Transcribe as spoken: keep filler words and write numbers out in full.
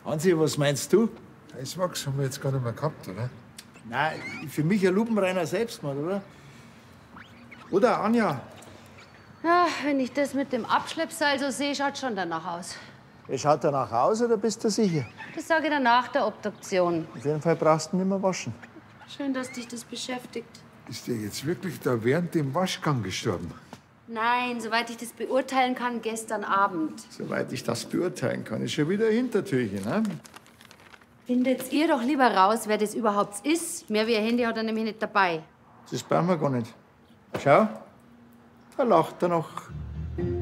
Hansi, was meinst du? Eiswachs haben wir jetzt gar nicht mehr gehabt, oder? Nein, für mich ein lupenreiner Selbstmord, oder? Oder, Anja? Ja, wenn ich das mit dem Abschleppseil so sehe, schaut schon danach aus. Es schaut danach aus, oder bist du sicher? Das sage ich dann nach der Obduktion. Auf jeden Fall brauchst du nicht mehr waschen. Schön, dass dich das beschäftigt. Ist der jetzt wirklich da während dem Waschgang gestorben? Nein, soweit ich das beurteilen kann, gestern Abend. Soweit ich das beurteilen kann, ist schon wieder ein Hintertürchen, ne? Findet ihr doch lieber raus, wer das überhaupt ist. Mehr wie ein Handy hat er nämlich nicht dabei. Das brauchen wir gar nicht. Schau, da lacht er noch.